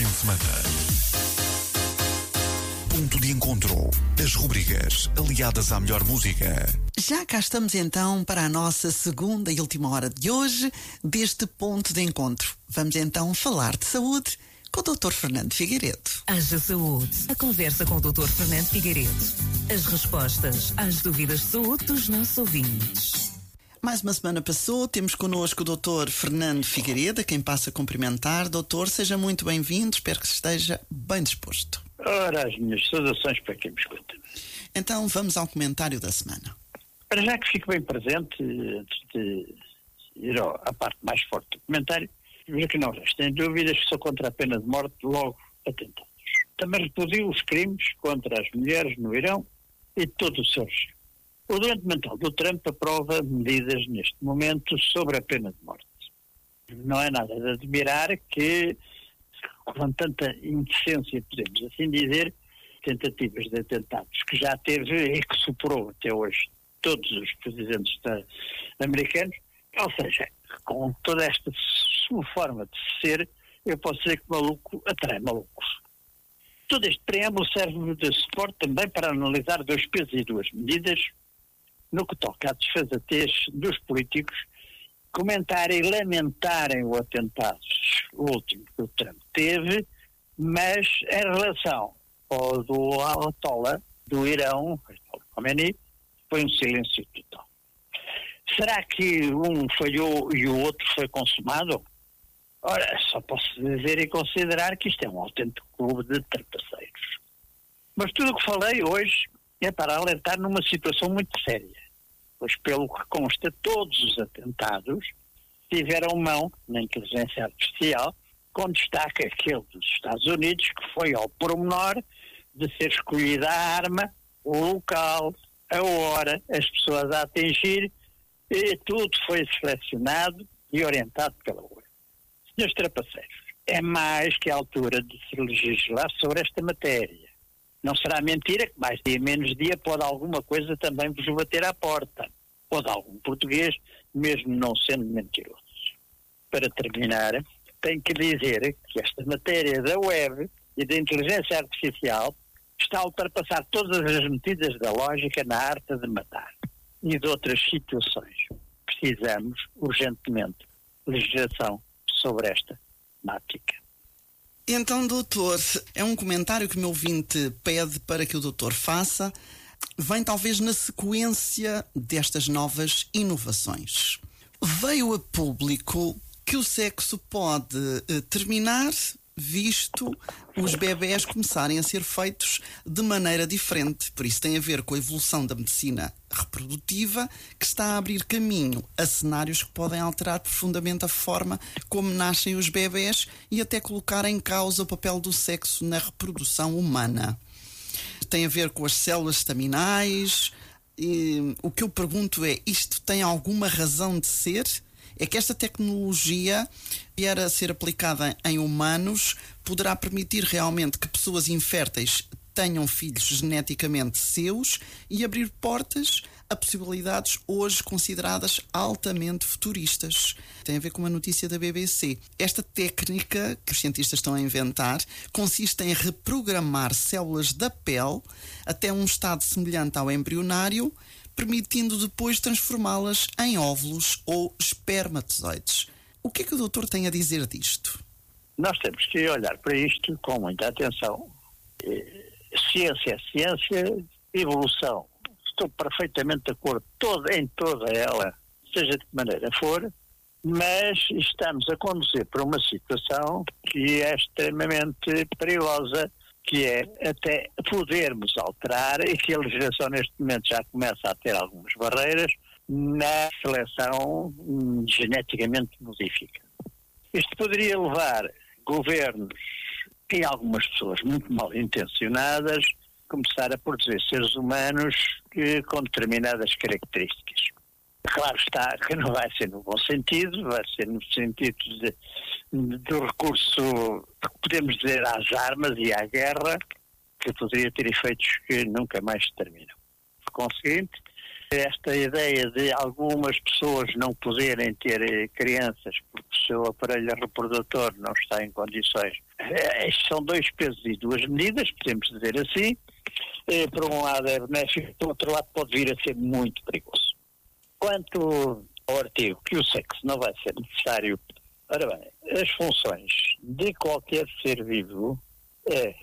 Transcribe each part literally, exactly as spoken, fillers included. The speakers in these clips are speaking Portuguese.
fim de semana. Ponto de encontro. As rubricas aliadas à melhor música. Já cá estamos então para a nossa segunda e última hora de hoje deste ponto de encontro. Vamos então falar de saúde com o doutor Fernando Figueiredo. Haja Saúde. A conversa com o doutor Fernando Figueiredo. As respostas às dúvidas de saúde dos nossos ouvintes. Mais uma semana passou, temos connosco o doutor Fernando Figueiredo, a quem passo a cumprimentar. Doutor, seja muito bem-vindo, espero que esteja bem disposto. Ora, as minhas saudações para quem me escuta. Então vamos ao comentário da semana. Para já que fico bem presente, antes de ir ao, à parte mais forte do comentário, veja que não restem dúvidas que sou contra a pena de morte logo atentados. Também repudio os crimes contra as mulheres no Irão e todo o seu regime. O doente mental do Trump aprova medidas neste momento sobre a pena de morte. Não é nada de admirar que, com tanta indecência, podemos assim dizer, tentativas de atentados que já teve e que superou até hoje todos os presidentes da, americanos, ou seja, com toda esta sua forma de ser, eu posso dizer que maluco atrai malucos. Todo este preâmbulo serve de suporte também para analisar dois pesos e duas medidas no que toca à desfazatez dos políticos comentarem e lamentarem o atentado último que o Trump teve, mas em relação ao do Ayatollah do Irão, Khomeini, foi um silêncio total. Será que um falhou e o outro foi consumado? Ora, só posso dizer e considerar que isto é um autêntico clube de trapaceiros. Mas tudo o que falei hoje é para alertar numa situação muito séria, pois pelo que consta todos os atentados tiveram mão na inteligência artificial, com destaque aquele dos Estados Unidos, que foi ao pormenor de ser escolhida a arma, o local, a hora, as pessoas a atingir, e tudo foi selecionado e orientado pela U E. Senhores trapaceiros, é mais que a altura de se legislar sobre esta matéria. Não será mentira que mais dia menos dia pode alguma coisa também vos bater à porta. Pode algum português, mesmo não sendo mentiroso. Para terminar, tenho que dizer que esta matéria da web e da inteligência artificial está a ultrapassar todas as medidas da lógica na arte de matar e de outras situações. Precisamos, urgentemente, de legislação sobre esta temática. Então, doutor, é um comentário que o meu ouvinte pede para que o doutor faça. Vem talvez na sequência destas novas inovações. Veio a público que o sexo pode eh, terminar visto os bebés começarem a ser feitos de maneira diferente. Por isso tem a ver com a evolução da medicina reprodutiva, que está a abrir caminho a cenários que podem alterar profundamente a forma como nascem os bebés e até colocar em causa o papel do sexo na reprodução humana. Tem a ver com as células estaminais. E o que eu pergunto é, isto tem alguma razão de ser? É que esta tecnologia, vier a ser aplicada em humanos, poderá permitir realmente que pessoas inférteis tenham filhos geneticamente seus e abrir portas a possibilidades hoje consideradas altamente futuristas. Tem a ver com uma notícia da B B C. Esta técnica que os cientistas estão a inventar consiste em reprogramar células da pele até um estado semelhante ao embrionário, permitindo depois transformá-las em óvulos ou espermatozoides. O que é que o doutor tem a dizer disto? Nós temos que olhar para isto com muita atenção. Ciência é ciência, evolução. Estou perfeitamente de acordo toda, em toda ela, seja de que maneira for, mas estamos a conduzir para uma situação que é extremamente perigosa, que é até podermos alterar, e que a legislação neste momento já começa a ter algumas barreiras, na seleção geneticamente modificada. Isto poderia levar governos e algumas pessoas muito mal intencionadas a começar a produzir seres humanos que, com determinadas características. Claro está que não vai ser no bom sentido, vai ser no sentido de, do recurso, podemos dizer, às armas e à guerra, que poderia ter efeitos que nunca mais se terminam. Por conseguinte, esta ideia de algumas pessoas não poderem ter crianças porque o seu aparelho reprodutor não está em condições É, estes são dois pesos e duas medidas, podemos dizer assim. É, por um lado é benéfico, por outro lado pode vir a ser muito perigoso. Quanto ao artigo que o sexo não vai ser necessário, ora bem, as funções de qualquer ser vivo é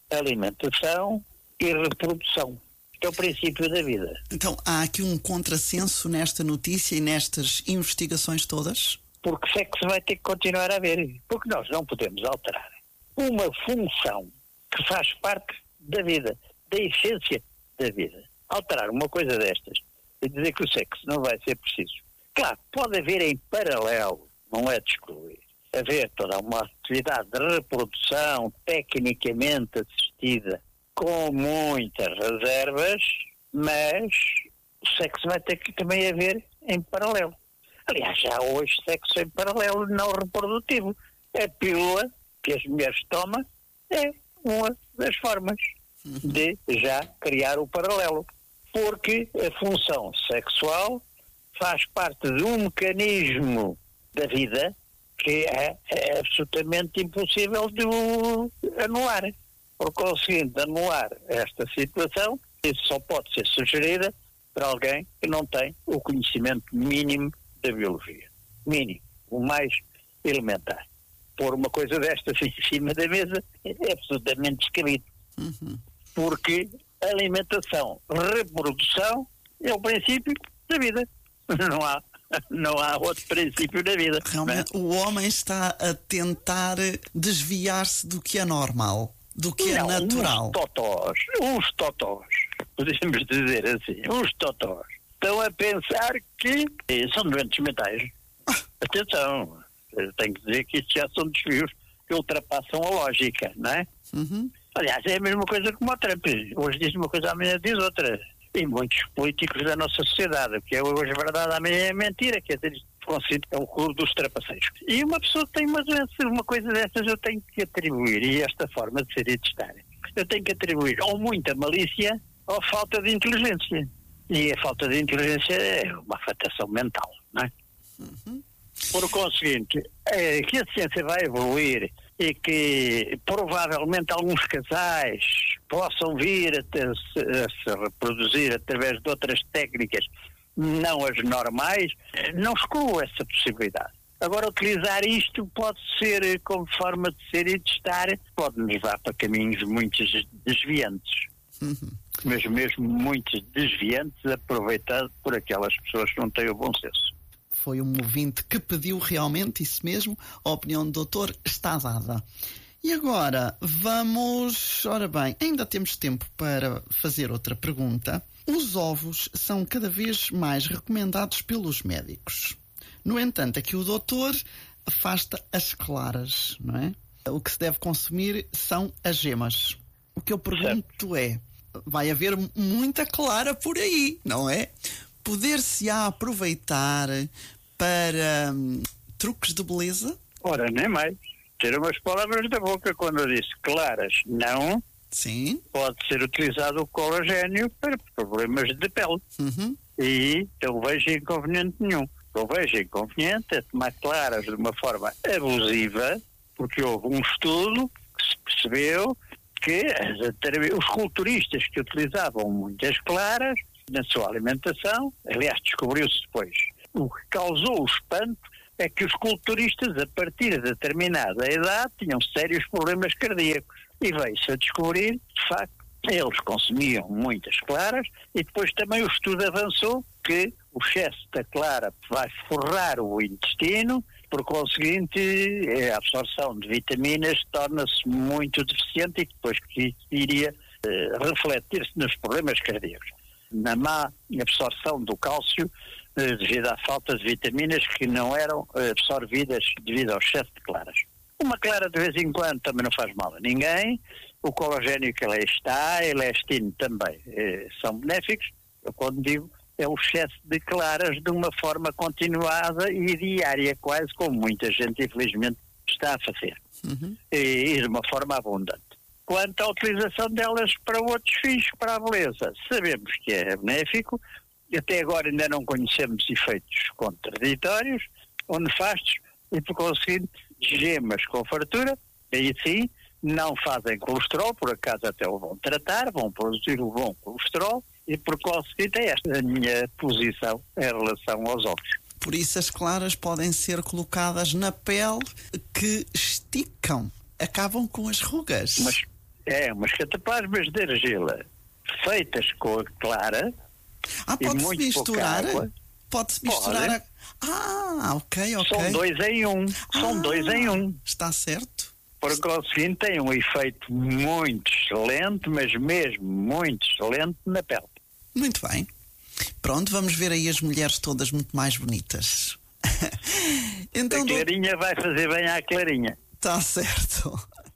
alimentação e reprodução. É o princípio da vida. Então, há aqui um contrassenso nesta notícia e nestas investigações todas? Porque sexo vai ter que continuar a haver. Porque nós não podemos alterar uma função que faz parte da vida, da essência da vida. Alterar uma coisa destas e dizer que o sexo não vai ser preciso. Claro, pode haver em paralelo, não é de excluir, haver toda uma atividade de reprodução tecnicamente assistida com muitas reservas, mas o sexo vai ter que também haver em paralelo. Aliás, já há hoje sexo em paralelo não reprodutivo. A pílula que as mulheres tomam é uma das formas de já criar o paralelo. Porque a função sexual faz parte de um mecanismo da vida que é, é absolutamente impossível de o anular. Por conseguinte, anular esta situação, isso só pode ser sugerida para alguém que não tem o conhecimento mínimo da biologia. Mínimo, o mais elementar. Pôr uma coisa destas em cima da mesa é absolutamente descabido. Uhum. Porque alimentação, reprodução é o princípio da vida. Não há, não há outro princípio da vida. Realmente, o homem está a tentar desviar-se do que é normal, do que não, é natural. Uns totós, uns totós, podemos dizer assim, uns totós, estão a pensar que são doentes mentais. Atenção, tenho que dizer que isto já são desvios que ultrapassam a lógica, não é? Uhum. Aliás, é a mesma coisa que o Trump. Hoje diz uma coisa, amanhã diz outra. E muitos políticos da nossa sociedade, o que é hoje verdade, amanhã é mentira, quer dizer, é o clube dos trapaceiros. E uma pessoa tem uma doença, uma coisa dessas eu tenho que atribuir, e esta forma de ser e de estar, eu tenho que atribuir ou muita malícia ou falta de inteligência. E a falta de inteligência é uma afetação mental, não é? Uhum. Por conseguinte, é que a ciência vai evoluir e que provavelmente alguns casais possam vir a, ter, a se reproduzir através de outras técnicas, não as normais, não excluo essa possibilidade. Agora, utilizar isto pode ser como forma de ser e de estar, pode me levar para caminhos muito desviantes. Uhum. Mas mesmo muito desviantes, aproveitado por aquelas pessoas que não têm o bom senso. Foi um ouvinte que pediu realmente isso mesmo. A opinião do doutor está dada. E agora, vamos... Ora bem, ainda temos tempo para fazer outra pergunta. Os ovos são cada vez mais recomendados pelos médicos. No entanto, aqui o doutor afasta as claras, não é? O que se deve consumir são as gemas. O que eu pergunto é, vai haver muita clara por aí, não é? Poder-se-á aproveitar para hum, truques de beleza? Ora, nem mais. Ter umas palavras da boca quando eu disse claras. Não. Sim. Pode ser utilizado o colagênio para problemas de pele. Uhum. E eu vejo inconveniente nenhum. Eu vejo inconveniente é tomar claras de uma forma abusiva, porque houve um estudo que se percebeu que as, os culturistas que utilizavam muitas claras na sua alimentação, aliás, descobriu-se depois, o que causou o espanto é que os culturistas, a partir de determinada idade, tinham sérios problemas cardíacos. E veio-se a descobrir, de facto, eles consumiam muitas claras e depois também o estudo avançou que o excesso da clara vai forrar o intestino, por conseguinte, a absorção de vitaminas torna-se muito deficiente e depois que iria eh, refletir-se nos problemas cardíacos. Na má absorção do cálcio, eh, devido à falta de vitaminas que não eram absorvidas devido ao excesso de claras. Uma clara de vez em quando também não faz mal a ninguém. O colagênio que ela está, e a elastine também eh, são benéficos. Eu quando digo é o excesso de claras de uma forma continuada e diária, quase como muita gente infelizmente está a fazer. Uhum. E, e de uma forma abundante. Quanto à utilização delas para outros fins, para a beleza, sabemos que é benéfico. Até agora ainda não conhecemos efeitos contraditórios ou nefastos e, por conseguinte, gemas com fartura Aí sim, não fazem colesterol, por acaso até o vão tratar, vão produzir o bom colesterol e por conseguinte é esta a minha posição em relação aos óvulos. Por isso as claras podem ser colocadas na pele que esticam, acabam com as rugas. Mas, é, umas cataplasmas de argila feitas com a clara ah, e pode-se muito misturar? pouca água. Pode-se misturar Pode. a... Ah, ok, ok. São dois em um. São ah, dois em um. Está certo. Por conseguinte, tem um efeito muito excelente, mas mesmo muito excelente na pele. Muito bem. Pronto, vamos ver aí as mulheres todas muito mais bonitas. Então, a clarinha vai fazer bem à clarinha. Está certo.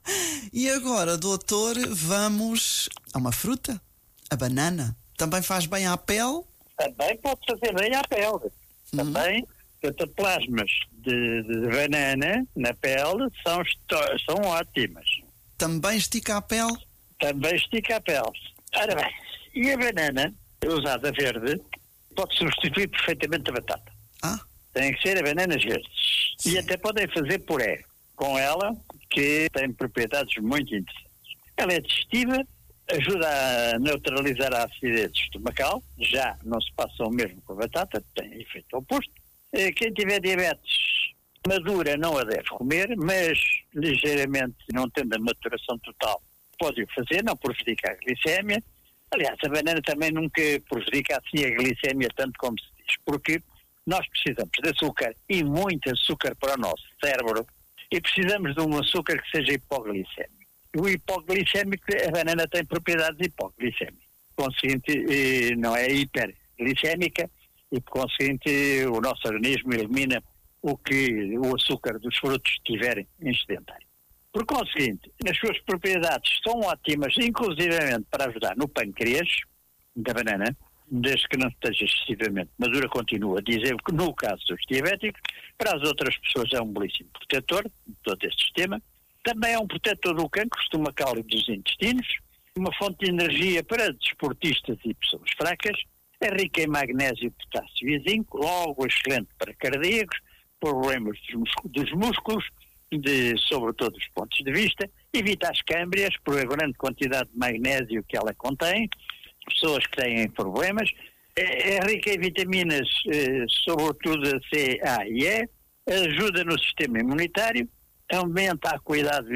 E agora, doutor, vamos a uma fruta? A banana. Também faz bem à pele? Também pode fazer bem à pele. Hum. Também, cataplasmas de, de banana na pele são, são ótimas. Também estica a pele? Também estica a pele. Ora bem, e a banana, usada verde, pode substituir perfeitamente a batata. Ah. Tem que ser a bananas verdes. Sim. E até podem fazer puré com ela, que tem propriedades muito interessantes. Ela é digestiva, ajuda a neutralizar a acidez estomacal, já não se passa o mesmo com a batata, tem efeito oposto. Quem tiver diabetes madura não a deve comer, mas ligeiramente, não tendo a maturação total, pode o fazer, não prejudica a glicémia. Aliás, a banana também nunca prejudica assim a glicémia tanto como se diz, porque nós precisamos de açúcar e muito açúcar para o nosso cérebro e precisamos de um açúcar que seja hipoglicémico. O hipoglicémico, a banana tem propriedades hipoglicémicas. Por conseguinte, não é hiperglicémica e, por conseguinte, o nosso organismo elimina o que o açúcar dos frutos tiverem em sedentário. Por conseguinte, as suas propriedades são ótimas, inclusivamente para ajudar no pâncreas da banana, desde que não esteja excessivamente madura, continua a dizer que no caso dos diabéticos, para as outras pessoas é um belíssimo protetor de todo este sistema. Também é um protetor do cancro estomacal e dos intestinos, uma fonte de energia para desportistas e pessoas fracas, é rica em magnésio, potássio e zinco, logo excelente para cardíacos, problemas dos músculos, de, sobre todos os pontos de vista, evita as câmbrias por a grande quantidade de magnésio que ela contém, pessoas que têm problemas, é, é rica em vitaminas, eh, sobretudo a C, A e E, ajuda no sistema imunitário, aumenta a qualidade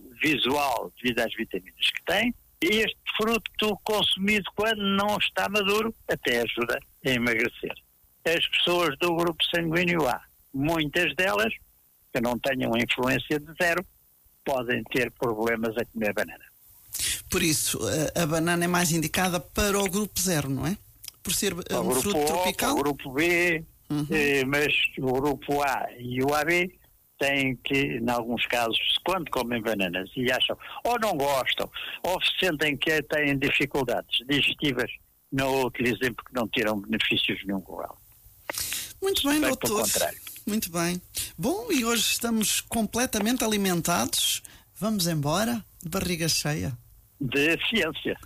visual devido às vitaminas que tem, e este fruto consumido quando não está maduro até ajuda a emagrecer. As pessoas do grupo sanguíneo A, muitas delas, que não tenham influência de zero, podem ter problemas a comer banana. Por isso, a, a banana é mais indicada para o grupo zero, não é? Por ser para um o fruto grupo tropical? O, para o grupo B, uhum. eh, mas o grupo A e o A B têm que, em alguns casos, quando comem bananas e acham, ou não gostam, ou sentem que têm dificuldades digestivas, não o utilizem porque não tiram benefícios nenhum com ela. Muito bem, bem doutor. Pelo contrário. Muito bem. Bom, e hoje estamos completamente alimentados. Vamos embora, de barriga cheia. De ciência.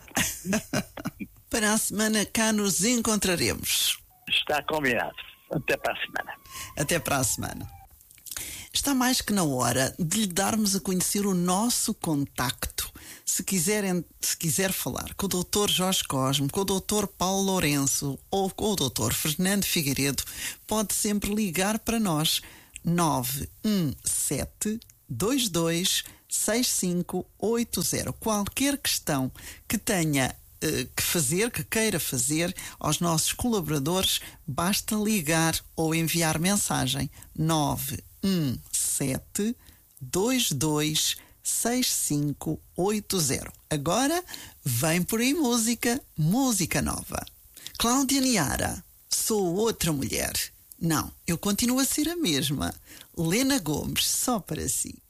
Para a semana cá nos encontraremos. Está combinado. Até para a semana. Até para a semana. Está mais que na hora de lhe darmos a conhecer o nosso contacto. Se, quiserem, se quiser falar com o doutor Jorge Cosme, com o doutor Paulo Lourenço ou com o doutor Fernando Figueiredo, pode sempre ligar para nós nove um sete, dois dois, seis cinco oito zero. Qualquer questão que tenha uh, que fazer, que queira fazer aos nossos colaboradores, basta ligar ou enviar mensagem nove um sete, dois dois, seis cinco oito zero. Agora vem por aí música, música nova. Cláudia Niara, sou outra mulher. Não, eu continuo a ser a mesma. Lena Gomes, só para si.